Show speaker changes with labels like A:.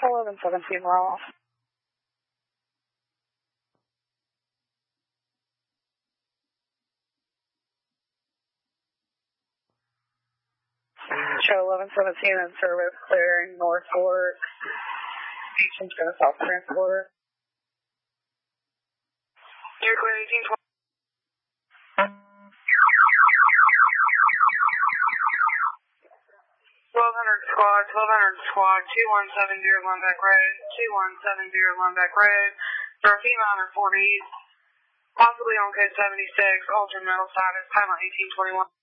A: 1117 raw. Show 1117 in service clearing North Fork. Patient's going to South Transporter.
B: You're clear 1820. 1200 squad, 2170 Lumbeck Road, 2170 Lumbeck Road. For a female under 40, possibly on code 76, altered mental status, time on 1821.